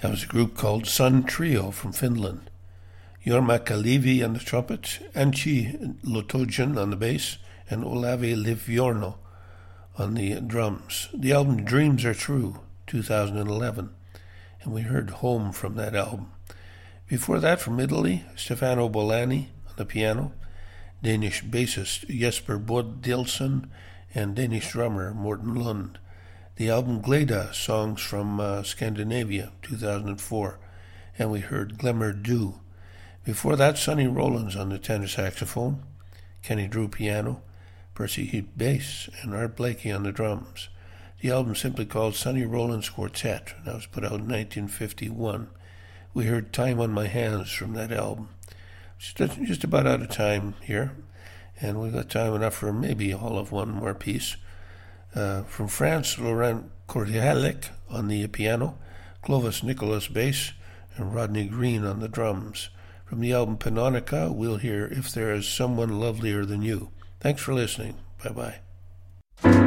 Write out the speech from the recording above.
That was a group called Sun Trio from Finland. Jorma Kalevi on the trumpet, Antti Lotojan on the bass, and Olavi Livjorno on the drums. The album Dreams Are True, 2011, and we heard Home from that album. Before that, from Italy, Stefano Bolani on the piano, Danish bassist Jesper Bodilson, and Danish drummer Morten Lund. The album Glada, Songs from Scandinavia, 2004, and we heard Glimmer Dew. Before that, Sonny Rollins on the tenor saxophone, Kenny Drew piano, Percy Heath bass, and Art Blakey on the drums. The album simply called Sonny Rollins Quartet, and that was put out in 1951. We heard Time on My Hands from that album. Just about out of time here, and we've got time enough for maybe all of one more piece. From France, Laurent Cordialec on the piano, Clovis Nicholas bass, and Rodney Green on the drums. From the album Panonica, we'll hear If There Is Someone Lovelier Than You. Thanks for listening. Bye-bye.